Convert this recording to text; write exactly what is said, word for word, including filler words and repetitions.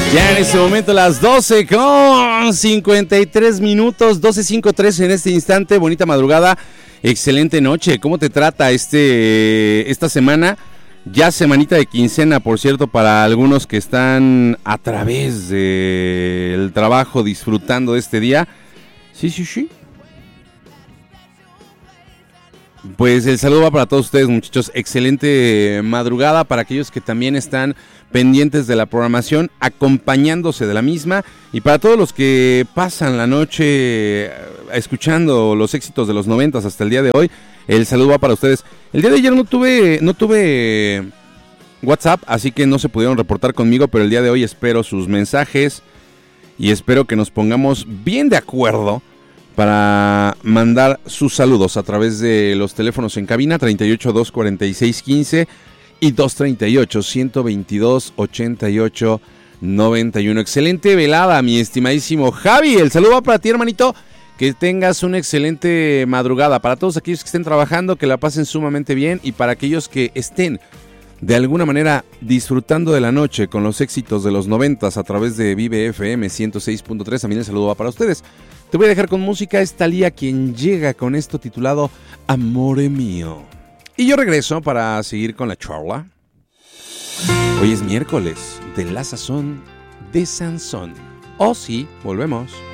Ya en este momento las doce con cincuenta y tres minutos, doce cincuenta y tres en este instante. Bonita madrugada, excelente noche. ¿Cómo te trata este esta semana? Ya semanita de quincena, por cierto, para algunos que están a través del trabajo disfrutando de este día. Sí, sí, sí. Pues el saludo va para todos ustedes, muchachos. Excelente madrugada para aquellos que también están pendientes de la programación, acompañándose de la misma, y para todos los que pasan la noche escuchando los éxitos de los noventas hasta el día de hoy, el saludo va para ustedes. El día de ayer no tuve, no tuve WhatsApp, así que no se pudieron reportar conmigo, pero el día de hoy espero sus mensajes y espero que nos pongamos bien de acuerdo para mandar sus saludos a través de los teléfonos en cabina treinta y ocho, dos cuarenta y seis, quince y dos treinta y ocho, ciento veintidós, ochenta y ocho, noventa y uno. Excelente velada, mi estimadísimo Javi. El saludo va para ti, hermanito. Que tengas una excelente madrugada. Para todos aquellos que estén trabajando, que la pasen sumamente bien. Y para aquellos que estén de alguna manera disfrutando de la noche con los éxitos de los noventas a través de Vive F M ciento seis punto tres, también el saludo va para ustedes. Te voy a dejar con música. Es Thalía quien llega con esto titulado Amore Mío. Y yo regreso para seguir con la charla. Hoy es miércoles de la sazón de Sansón. Oh sí, volvemos.